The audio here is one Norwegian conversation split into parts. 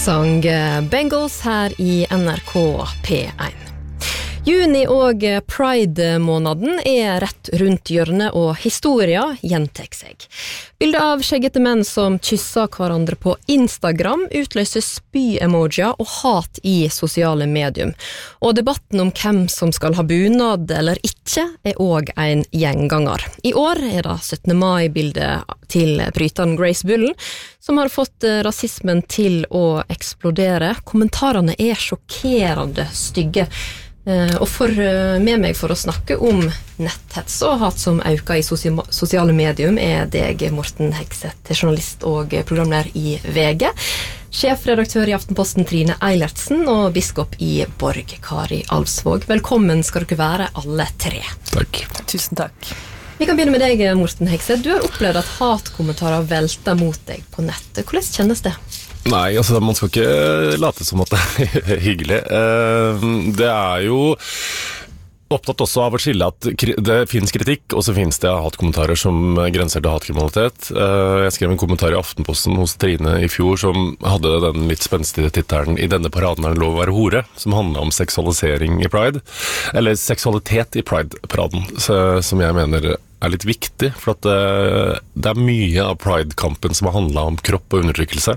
sang Bengals her i NRK P1. Juni og Pride-månaden rett rundt hjørnet, og historia gjentek seg. Bilder av skjeggete menn som kysser hverandre på Instagram utløser spy-emojier og hat i sosiale medium. Og debatten om hvem som skal ha bunad eller ikke også en gjenganger. I år det 17. mai-bildet til bryteren Grace Bullen, som har fått rasismen til å eksplodere. Kommentarene sjokkerende stygge. Og med meg for å snakke om netthets og hat som øker i sosiale medium deg, Morten Hegseth, journalist og programleder i VG, sjefredaktør i Aftenposten Trine Eilertsen og biskop i Borg, Kari Alvsvåg. Velkommen skal dere være alle tre. Takk. Tusen takk. Vi kan begynne med deg, Morten Hegseth. Du har opplevd at hatkommentarer velter mot deg på nettet. Hvordan kjennes det? Nei, altså man skal ikke late som at det hyggelig. Det jo opptatt også av å skille at det finnes kritikk, og så finnes det hatkommentarer som grenser til hatkriminalitet. Jeg skrev en kommentar i Aftenposten hos Trine i fjor som hadde den litt spenstige tittelen «I denne paraden det lov å være hore», som handler om seksualisering i Pride, eller seksualitet i Pride-paraden, som jeg mener litt viktig, for at det mye av Pride-kampen som har handlet om kropp og undertrykkelse.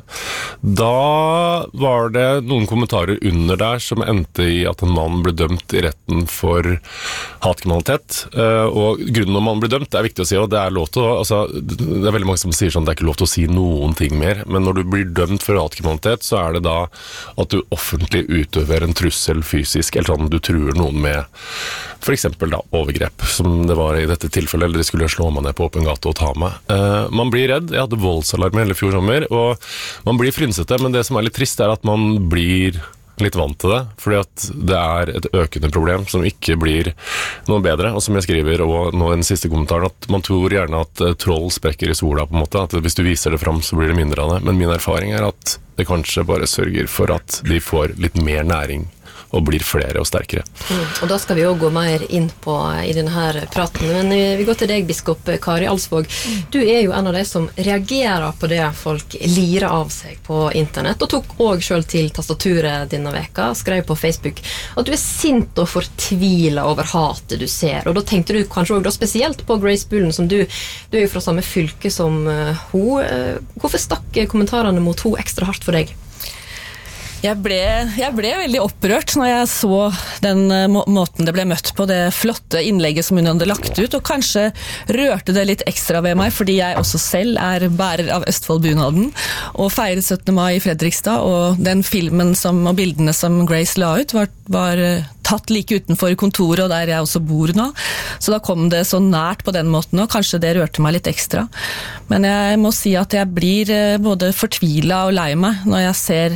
Da var det noen kommentarer under der som endte i at en mann ble dømt i retten for hatkriminalitet, og grunnen om man ble dømt viktig å si, og det lov til å, altså, det veldig mange som sier sånn, det ikke lov til å si noen ting mer, men når du blir dømt for hatkriminalitet, så det da at du offentlig utøver en trussel fysisk, eller sånn du truer noen med for eksempel da overgrep, som det var i dette tilfellet, eller de skulle slå meg ned på åpen gate og ta meg. Man blir redd. Jeg hadde voldsalarm hele fjor sommer, og man blir frynsete, men det som litt trist at man blir litt vant til det, fordi at det et økende problem som ikke blir noe bedre, og som jeg skriver, og nå den siste kommentaren, at man tror gjerne at troll sprekker i sola på en måte, at hvis du viser det fram, så blir det mindre av det. Men min erfaring at det kanskje bare sørger for at de får litt mer næring, og blir flere og sterkere. Og da skal vi også gå mer inn på i denne her praten, men vi går til deg, biskop Kari Alvsvåg. Du jo en av de som reagerer på det folk lirer av seg på internett, og tok også selv til tastaturet denne veka, skrev på Facebook at du sint og fortvilet over hatet du ser, og da tenkte du kanskje også spesielt på Grace Bullen, som du jo fra samme fylke som hun. Hvorfor stakk kommentarene mot hun ekstra hardt for deg? Jeg ble veldig opprørt når jeg så den måten det ble møtt på, det flotte innlegget som hun hadde lagt ut, og kanskje rørte det litt ekstra ved meg, fordi jeg også selv bærer av Østfoldbunaden, og feiret 17. mai i Fredrikstad, og den filmen og bildene som Grace la ut var tatt like utenfor kontoret, og der jeg også bor nå, så da kom det så nært på den måten, og kanskje det rørte meg litt ekstra. Men jeg må si at jeg blir både fortvilet og lei meg når jeg ser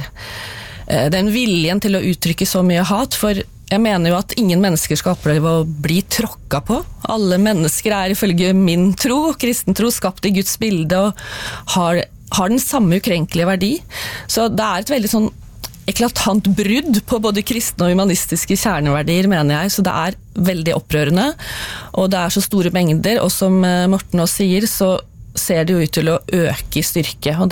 den viljen til å uttrykke så mye hat, for jeg mener jo at ingen mennesker skal oppleve å bli tråkket på. Alle mennesker ifølge min tro, kristen tro, skapt i Guds bilde og har den samme ukrenkelige verdi. Så det et veldig sånn eklatant brudd på både kristne og humanistiske kjerneverdier, mener jeg, så det veldig opprørende, og det så store mengder, og som Morten også sier, så ser det jo ut til å øke i styrke, og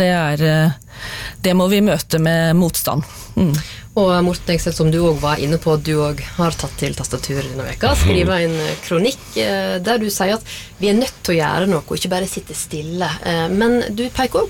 det må vi møte med motstand. Og Morten Hegseth, som du også var inne på, du også har tatt til tastaturet denne veka, skriver en kronikk der du sier at vi nødt til å gjøre noe, og ikke bare sitte stille. Men du peker også